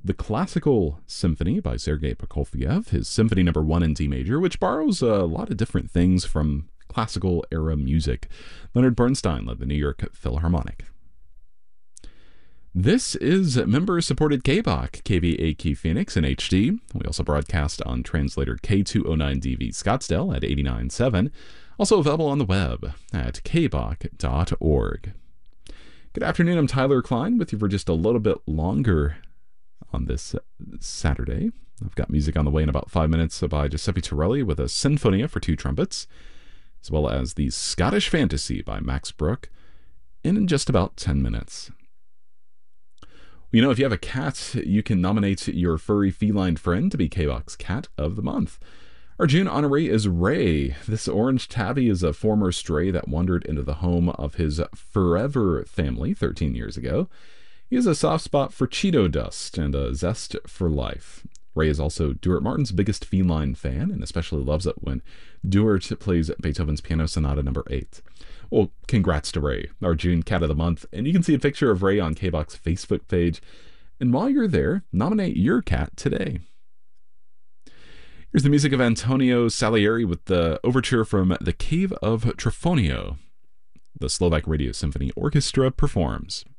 the Classical Symphony by Sergei Prokofiev, his Symphony Number 1 in D major, which borrows a lot of different things from classical era music. Leonard Bernstein led the New York Philharmonic. This is member-supported KBOC, KVAQ Phoenix in HD. We also broadcast on translator K209DV Scottsdale at 89.7. Also available on the web at kboc.org. Good afternoon, I'm Tyler Klein with you for just a little bit longer on this Saturday. I've got music on the way in about 5 minutes by Giuseppe Torelli with a Sinfonia for 2 trumpets, as well as the Scottish Fantasy by Max Bruch in just about 10 minutes. You know, if you have a cat, you can nominate your furry feline friend to be KBOC's Cat of the Month. Our June honoree is Ray. This orange tabby is a former stray that wandered into the home of his forever family 13 years ago. He has a soft spot for Cheeto dust and a zest for life. Ray is also Duart Martin's biggest feline fan and especially loves it when Duart plays Beethoven's Piano Sonata No. 8. Well, congrats to Ray, our June Cat of the Month, and you can see a picture of Ray on KBOC's Facebook page. And while you're there, nominate your cat today. Here's the music of Antonio Salieri with the overture from The Cave of Trifonio. The Slovak Radio Symphony Orchestra performs.